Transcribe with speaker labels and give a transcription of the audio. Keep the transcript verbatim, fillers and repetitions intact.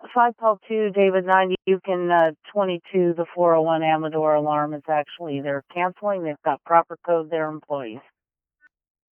Speaker 1: five Paul two, David nine, you can, uh, twenty-two, the four oh one Amador alarm is actually, they're canceling. They've got proper code there, employees.